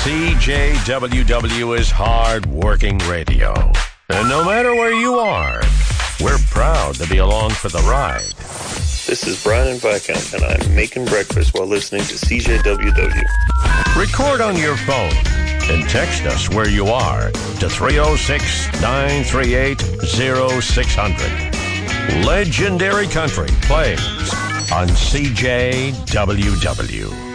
CJWW is hard-working radio. And no matter where you are, we're proud to be along for the ride. This is Brian Viscount, and I'm making breakfast while listening to CJWW. Record on your phone and text us where you are to 306-938-0600. Legendary Country plays on CJWW.